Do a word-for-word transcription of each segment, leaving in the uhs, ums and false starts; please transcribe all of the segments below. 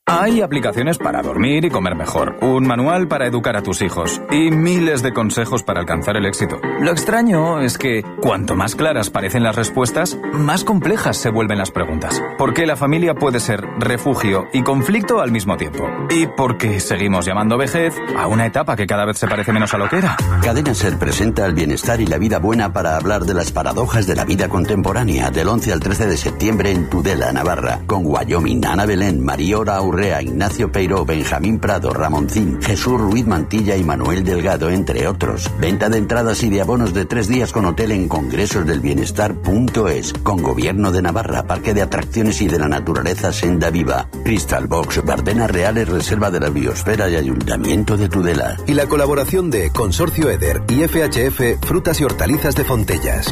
Hay aplicaciones para dormir y comer mejor, un manual para educar a tus hijos y miles de consejos para alcanzar el éxito. Lo extraño es que cuanto más claras parecen las respuestas, más complejas se vuelven las preguntas. ¿Por qué la familia puede ser refugio y conflicto al mismo tiempo? ¿Y por qué seguimos llamando vejez a una etapa que cada vez se parece menos a lo que era? Cadena Ser presenta el bienestar y la vida buena para hablar de las paradojas de la vida contemporánea del once al trece de septiembre en Tudela, Navarra, con Wyoming, Ana Belén, Mariora Urrea, Ignacio Peiró, Benjamín Prado, Ramoncín, Jesús Ruiz Mantilla y Manuel Delgado, entre otros. Venta de entradas y de abonos de tres días con hotel en congresosdelbienestar punto es, con Gobierno de Navarra, Parque de Atracciones y de la Naturaleza Senda Viva, Crystal Box, Bardenas Reales, Reserva de la Biosfera y Ayuntamiento de Tudela. Y la colaboración de Consorcio Eder y F H F Frutas y Hortalizas de Fontellas.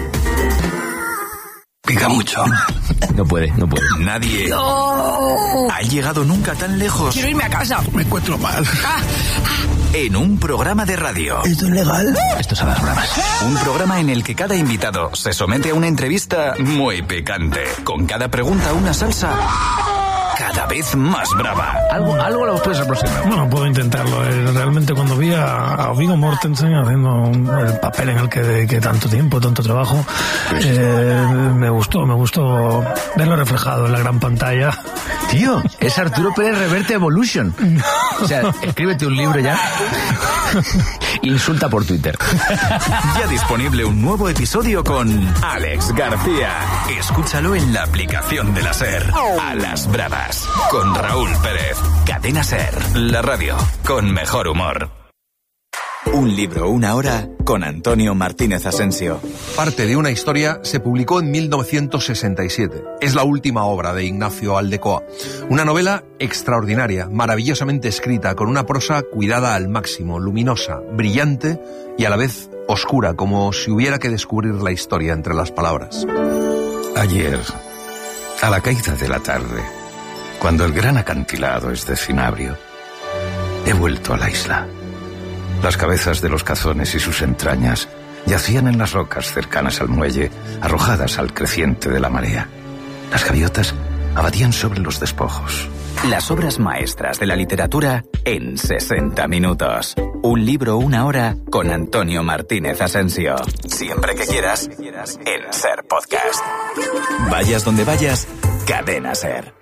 Pica mucho. No puede, no puede. Nadie no. ha llegado nunca tan lejos. Quiero irme a casa. Me encuentro mal. Ah, ah. En un programa de radio. ¿Esto es legal? Esto es a las bravas. Un programa en el que cada invitado se somete a una entrevista muy picante. Con cada pregunta una salsa cada vez más brava. Algo, algo lo puedes aproximar. Bueno, puedo intentarlo. Realmente cuando vi a, a Viggo Mortensen haciendo un, el papel en el que dediqué tanto tiempo, tanto trabajo, eh, me gustó, me gustó verlo reflejado en la gran pantalla. Tío, es Arturo Pérez Reverte Evolution. O sea, escríbete un libro ya. Insulta por Twitter. Ya disponible un nuevo episodio con Alex García. Escúchalo en la aplicación de la SER. A las bravas. Con Raúl Pérez. Cadena SER. La radio con mejor humor. Un libro, una hora, con Antonio Martínez Asensio. Parte de una historia se publicó en mil novecientos sesenta y siete. Es la última obra de Ignacio Aldecoa. Una novela extraordinaria, maravillosamente escrita, con una prosa cuidada al máximo, luminosa, brillante y a la vez oscura, como si hubiera que descubrir la historia entre las palabras. Ayer, a la caída de la tarde, cuando el gran acantilado es de cinabrio, he vuelto a la isla. Las cabezas de los cazones y sus entrañas yacían en las rocas cercanas al muelle, arrojadas al creciente de la marea. Las gaviotas abatían sobre los despojos. Las obras maestras de la literatura en sesenta minutos. Un libro, una hora, con Antonio Martínez Asensio. Siempre que quieras, en SER Podcast. Vayas donde vayas, Cadena SER.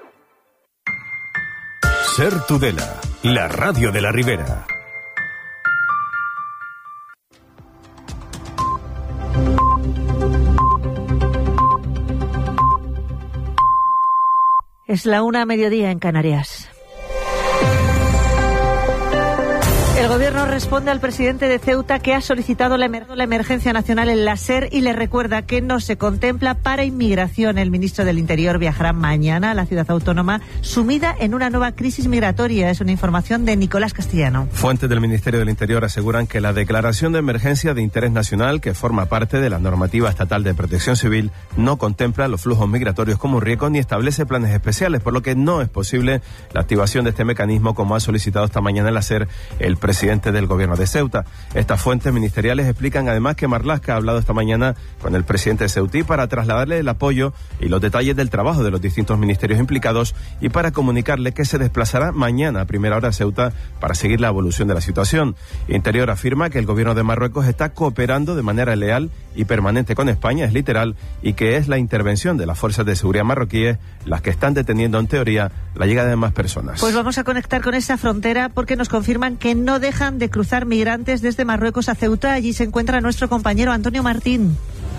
SER Tudela, la radio de la Ribera. Es la una a mediodía en Canarias. El Gobierno responde al presidente de Ceuta que ha solicitado la, emer- la emergencia nacional en la SER y le recuerda que no se contempla para inmigración. El ministro del Interior viajará mañana a la ciudad autónoma sumida en una nueva crisis migratoria. Es una información de Nicolás Castellano. Fuentes del Ministerio del Interior aseguran que la declaración de emergencia de interés nacional, que forma parte de la normativa estatal de protección civil, no contempla los flujos migratorios como un riesgo ni establece planes especiales, por lo que no es posible la activación de este mecanismo como ha solicitado esta mañana en la SER el presidente del gobierno de Ceuta. Estas fuentes ministeriales explican además que Marlaska ha hablado esta mañana con el presidente de Ceutí para trasladarle el apoyo y los detalles del trabajo de los distintos ministerios implicados y para comunicarle que se desplazará mañana a primera hora a Ceuta para seguir la evolución de la situación. Interior afirma que el gobierno de Marruecos está cooperando de manera leal y permanente con España, es literal, y que es la intervención de las fuerzas de seguridad marroquíes las que están deteniendo en teoría la llegada de más personas. Pues vamos a conectar con esa frontera porque nos confirman que no dejan de cruzar migrantes desde Marruecos a Ceuta. Allí se encuentra nuestro compañero Antonio Martín.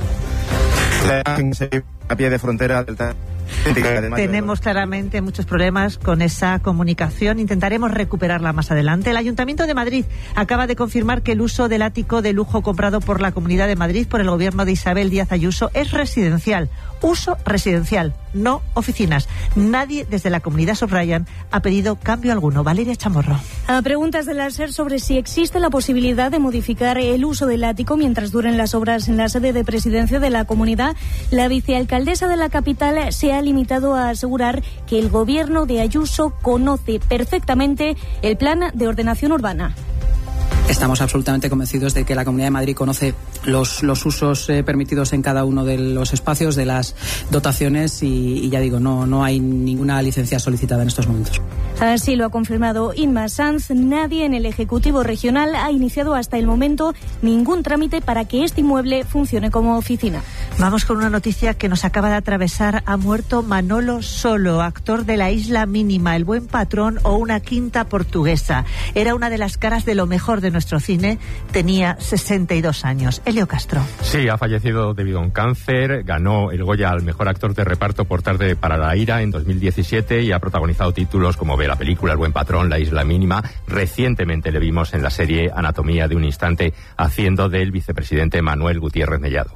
A pie de frontera del Tenemos claramente muchos problemas con esa comunicación. Intentaremos recuperarla más adelante. El Ayuntamiento de Madrid acaba de confirmar que el uso del ático de lujo comprado por la Comunidad de Madrid por el gobierno de Isabel Díaz Ayuso es residencial. Uso residencial, no oficinas. Nadie desde la comunidad, subrayan, ha pedido cambio alguno. Valeria Chamorro. A preguntas de la SER sobre si existe la posibilidad de modificar el uso del ático mientras duren las obras en la sede de presidencia de la comunidad, la vicealcaldesa de la capital se ha limitado a asegurar que el gobierno de Ayuso conoce perfectamente el plan de ordenación urbana. Estamos absolutamente convencidos de que la Comunidad de Madrid conoce los, los usos eh, permitidos en cada uno de los espacios, de las dotaciones y, y ya digo, no, no hay ninguna licencia solicitada en estos momentos. Así lo ha confirmado Inma Sanz. Nadie en el Ejecutivo Regional ha iniciado hasta el momento ningún trámite para que este inmueble funcione como oficina. Vamos con una noticia que nos acaba de atravesar. Ha muerto Manolo Solo, actor de La Isla Mínima, El Buen Patrón o Una Quinta Portuguesa. Era una de las caras de lo mejor de nuestro cine. Tenía sesenta y dos años. Elio Castro. Sí, ha fallecido debido a un cáncer. Ganó el Goya al mejor actor de reparto por Tarde para la Ira en dos mil diecisiete y ha protagonizado títulos como ve la película El Buen Patrón, La Isla Mínima. Recientemente le vimos en la serie Anatomía de un Instante haciendo del vicepresidente Manuel Gutiérrez Mellado.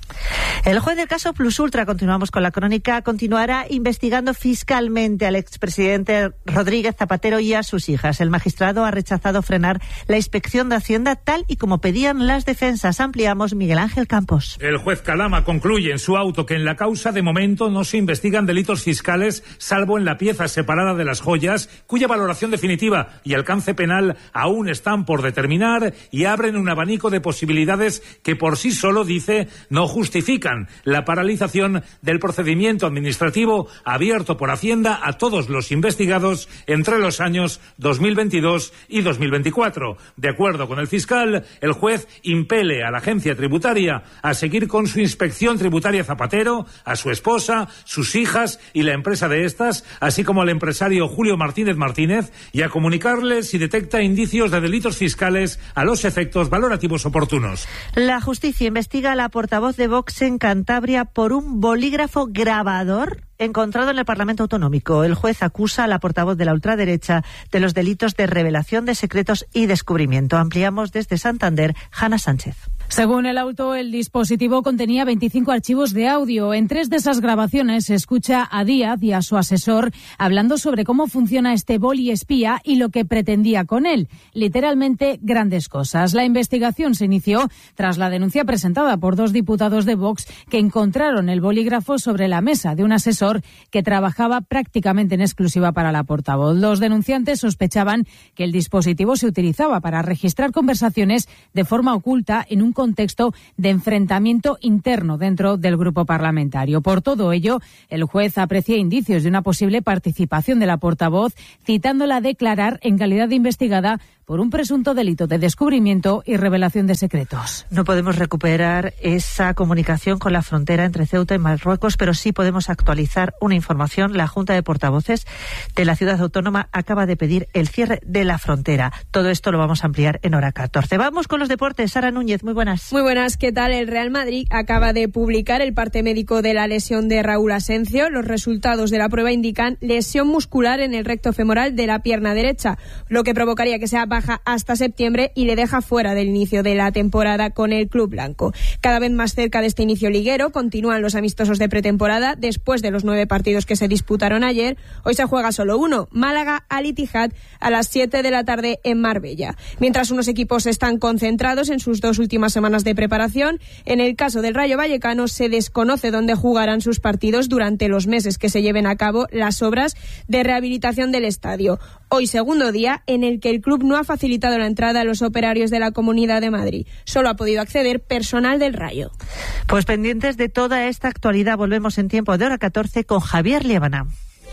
El juez del caso Plus Ultra, continuamos con la crónica, continuará investigando fiscalmente al expresidente Rodríguez Zapatero y a sus hijas. El magistrado ha rechazado frenar la inspección de Hacienda tal y como pedían las defensas. Ampliamos, Miguel Ángel Campos. El juez Calama concluye en su auto que en la causa de momento no se investigan delitos fiscales, salvo en la pieza separada de las joyas, cuya valoración definitiva y alcance penal aún están por determinar y abren un abanico de posibilidades que por sí solo, dice, no justifican la paralización del procedimiento administrativo abierto por Hacienda a todos los investigados entre los años dos mil veintidós y dos mil veinticuatro. De acuerdo con el fiscal, el juez impele a la agencia tributaria a seguir con su inspección tributaria Zapatero, a su esposa, sus hijas y la empresa de estas, así como al empresario Julio Martínez Martínez, y a comunicarle si detecta indicios de delitos fiscales a los efectos valorativos oportunos. La justicia investiga a la portavoz de Vox en Cantabria por un bolígrafo grabador encontrado en el Parlamento Autonómico. El juez acusa a la portavoz de la ultraderecha de los delitos de revelación de secretos y descubrimiento. Ampliamos desde Santander, Hanna Sánchez. Según el auto, el dispositivo contenía veinticinco archivos de audio. En tres de esas grabaciones se escucha a Díaz y a su asesor hablando sobre cómo funciona este boli espía y lo que pretendía con él. Literalmente, grandes cosas. La investigación se inició tras la denuncia presentada por dos diputados de Vox que encontraron el bolígrafo sobre la mesa de un asesor que trabajaba prácticamente en exclusiva para la portavoz. Los denunciantes sospechaban que el dispositivo se utilizaba para registrar conversaciones de forma oculta en un contexto de enfrentamiento interno dentro del grupo parlamentario. Por todo ello, el juez aprecia indicios de una posible participación de la portavoz, citándola a declarar en calidad de investigada por un presunto delito de descubrimiento y revelación de secretos. No podemos recuperar esa comunicación con la frontera entre Ceuta y Marruecos, pero sí podemos actualizar una información. La Junta de Portavoces de la Ciudad Autónoma acaba de pedir el cierre de la frontera. Todo esto lo vamos a ampliar en hora catorce. Vamos con los deportes. Sara Núñez, muy buenas. Muy buenas, ¿qué tal? El Real Madrid acaba de publicar el parte médico de la lesión de Raúl Asencio. Los resultados de la prueba indican lesión muscular en el recto femoral de la pierna derecha, lo que provocaría que sea baja hasta septiembre y le deja fuera del inicio de la temporada con el club blanco. Cada vez más cerca de este inicio liguero, continúan los amistosos de pretemporada después de los nueve partidos que se disputaron ayer. Hoy se juega solo uno, Málaga Al Ittihad a las siete de la tarde en Marbella. Mientras unos equipos están concentrados en sus dos últimas semanas de preparación, en el caso del Rayo Vallecano se desconoce dónde jugarán sus partidos durante los meses que se lleven a cabo las obras de rehabilitación del estadio. Hoy segundo día en el que el club no ha facilitado la entrada a los operarios de la Comunidad de Madrid. Solo ha podido acceder personal del Rayo. Pues pendientes de toda esta actualidad, volvemos en tiempo de hora catorce con Javier Liébana.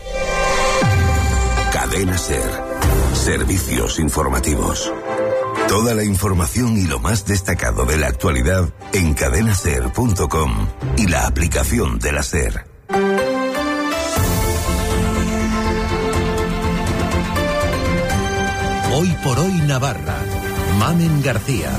Cadena SER. Servicios informativos. Toda la información y lo más destacado de la actualidad en cadena ser punto com y la aplicación de la SER. Hoy por hoy Navarra. Mamen García.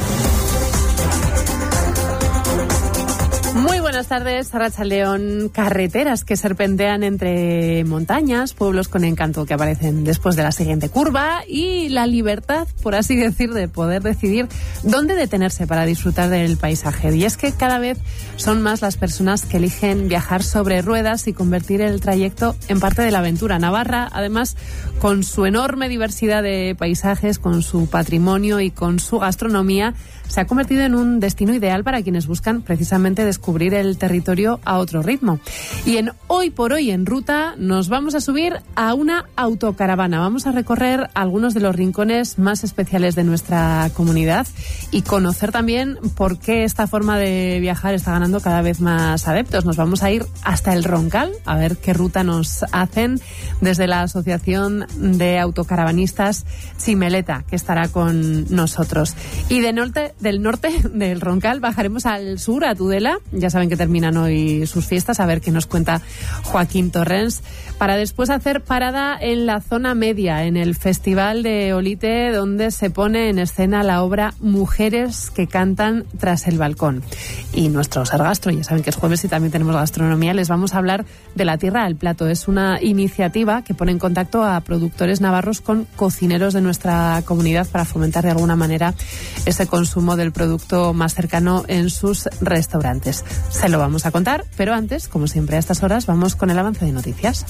Muy buenas tardes, Arratsaldeon. Carreteras que serpentean entre montañas, pueblos con encanto que aparecen después de la siguiente curva y la libertad, por así decir, de poder decidir dónde detenerse para disfrutar del paisaje. Y es que cada vez son más las personas que eligen viajar sobre ruedas y convertir el trayecto en parte de la aventura. Navarra, además, con su enorme diversidad de paisajes, con su patrimonio y con su gastronomía, se ha convertido en un destino ideal para quienes buscan precisamente descubrir el territorio a otro ritmo. Y en Hoy por Hoy en Ruta nos vamos a subir a una autocaravana. Vamos a recorrer algunos de los rincones más especiales de nuestra comunidad y conocer también por qué esta forma de viajar está ganando cada vez más adeptos. Nos vamos a ir hasta el Roncal a ver qué ruta nos hacen desde la Asociación de Autocaravanistas Chimeleta, que estará con nosotros. Y de norte, del norte del Roncal bajaremos al sur, a Tudela. Ya saben que terminan hoy sus fiestas, a ver qué nos cuenta Joaquín Torrens, para después hacer parada en la zona media, en el Festival de Olite, donde se pone en escena la obra Mujeres que cantan tras el balcón. Y nuestro Sargastro, ya saben que es jueves y también tenemos gastronomía, les vamos a hablar de la Tierra al Plato. Es una iniciativa que pone en contacto a productores navarros con cocineros de nuestra comunidad para fomentar de alguna manera ese consumo del producto más cercano en sus restaurantes. Se lo vamos a contar, pero antes, como siempre a estas horas, vamos con el avance de noticias.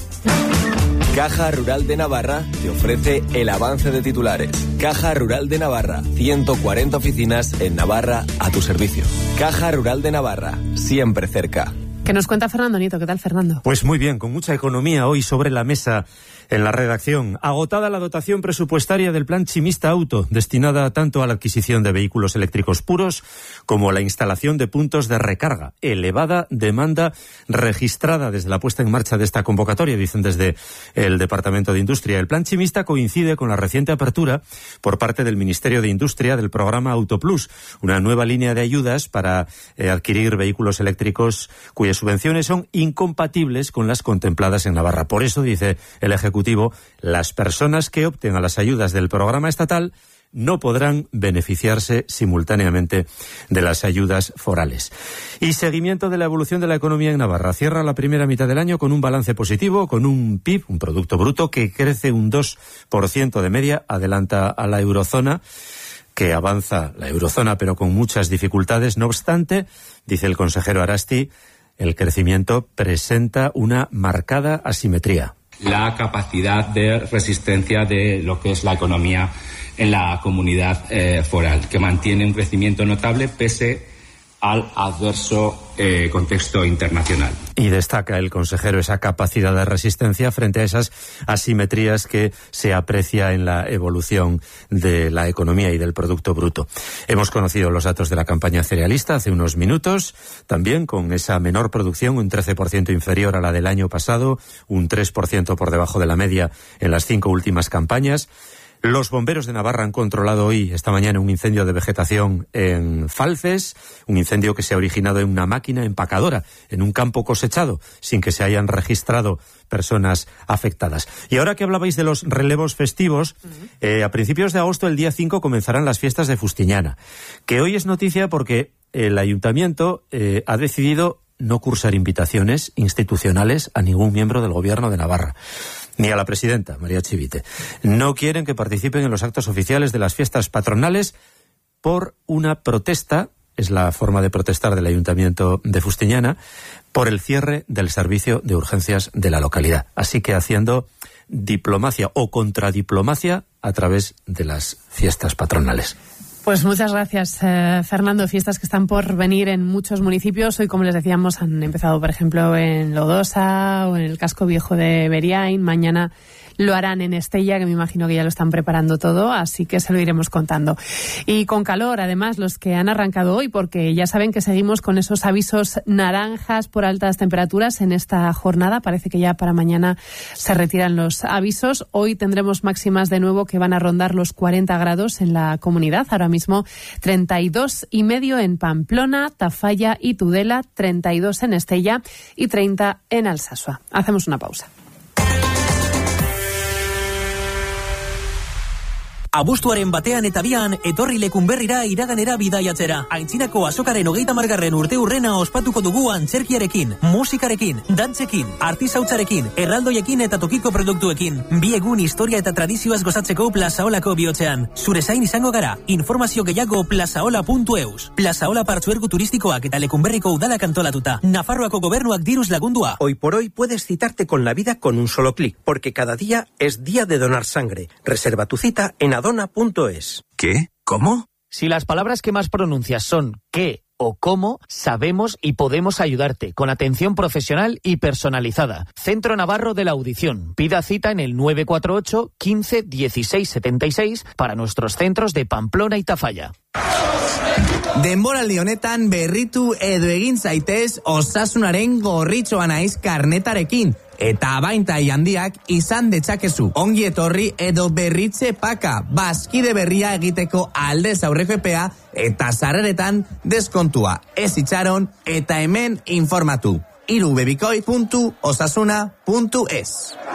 Caja Rural de Navarra te ofrece el avance de titulares. Caja Rural de Navarra, ciento cuarenta oficinas en Navarra a tu servicio. Caja Rural de Navarra, siempre cerca. ¿Qué nos cuenta Fernando Nieto? ¿Qué tal, Fernando? Pues muy bien, con mucha economía hoy sobre la mesa en la redacción. Agotada la dotación presupuestaria del Plan Chimista Auto, destinada tanto a la adquisición de vehículos eléctricos puros como a la instalación de puntos de recarga. Elevada demanda registrada desde la puesta en marcha de esta convocatoria, dicen desde el Departamento de Industria. El Plan Chimista coincide con la reciente apertura por parte del Ministerio de Industria del programa Autoplus, una nueva línea de ayudas para eh, adquirir vehículos eléctricos cuyas subvenciones son incompatibles con las contempladas en Navarra. Por eso, dice el Ejecutivo, las personas que opten a las ayudas del programa estatal no podrán beneficiarse simultáneamente de las ayudas forales. Y seguimiento de la evolución de la economía en Navarra. Cierra la primera mitad del año con un balance positivo, con un P I B, un Producto Bruto, que crece un dos por ciento de media, adelanta a la eurozona, que avanza la eurozona pero con muchas dificultades. No obstante, dice el consejero Arasti, el crecimiento presenta una marcada asimetría. La capacidad de resistencia de lo que es la economía en la comunidad eh, foral, que mantiene un crecimiento notable pese al adverso eh, contexto internacional. Y destaca el consejero esa capacidad de resistencia frente a esas asimetrías que se aprecia en la evolución de la economía y del Producto Bruto. Hemos conocido los datos de la campaña cerealista hace unos minutos, también con esa menor producción, un trece por ciento inferior a la del año pasado, un tres por ciento por debajo de la media en las cinco últimas campañas. Los bomberos de Navarra han controlado hoy, esta mañana, un incendio de vegetación en Falces, un incendio que se ha originado en una máquina empacadora, en un campo cosechado, sin que se hayan registrado personas afectadas. Y ahora que hablabais de los relevos festivos, uh-huh. eh, a principios de agosto, el día cinco, comenzarán las fiestas de Fustiñana, que hoy es noticia porque el ayuntamiento eh, ha decidido no cursar invitaciones institucionales a ningún miembro del gobierno de Navarra, ni a la presidenta, María Chivite. No quieren que participen en los actos oficiales de las fiestas patronales por una protesta, es la forma de protestar del Ayuntamiento de Fustiñana, por el cierre del servicio de urgencias de la localidad. Así que haciendo diplomacia o contradiplomacia a través de las fiestas patronales. Pues muchas gracias, eh, Fernando. Fiestas que están por venir en muchos municipios. Hoy, como les decíamos, han empezado, por ejemplo, en Lodosa o en el casco viejo de Beriain. Mañana lo harán en Estella, que me imagino que ya lo están preparando todo, así que se lo iremos contando. Y con calor, además, los que han arrancado hoy, porque ya saben que seguimos con esos avisos naranjas por altas temperaturas en esta jornada. Parece que ya para mañana se retiran los avisos. Hoy tendremos máximas de nuevo que van a rondar los cuarenta grados en la comunidad. Ahora mismo treinta y dos y medio en Pamplona, Tafalla y Tudela, treinta y dos en Estella y treinta en Alsasua. Hacemos una pausa. Abuztuaren batean eta bian, etorri lekunberrira iraganera bidaiatzera. Aintzinako azokaren hogeita margarren urte urrena ospatuko dugu antzerkiarekin, musikarekin, dantzekin, artisautzarekin, erraldoiekin eta tokiko produktuekin. Bi egun historia eta tradizioaz gozatzeko Plazaolako bihotzean. Zure zain izango gara, informazio gehiago plazaola puntu eus. Plazaola partzuergu turistikoak eta lekunberriko udalak antolatuta. Nafarroako gobernuak diruz lagundua. Hoy por hoy puedes citarte con la vida con un solo clic, porque cada día es día de donar sangre. Reserva tu cita en adona punto es. ¿Qué? ¿Cómo? Si las palabras que más pronuncias son qué o cómo sabemos y podemos ayudarte con atención profesional y personalizada. Centro Navarro de la Audición. Pida cita en el nueve cuatro ocho, quince, dieciséis, setenta y seis para nuestros centros de Pamplona y Tafalla. Denboraldi honetan berritu edo egin zaitez Osasunaren gorritxoa naiz karnetarekin. Eta baintai handiak izan detzakezu. Ongi etorri edo berritze paka. Bazkide berria egiteko aldez aurreko epea eta sarreretan deskontua. Ez itxaron eta hemen informatu. irubebikoi puntu osasuna puntu es.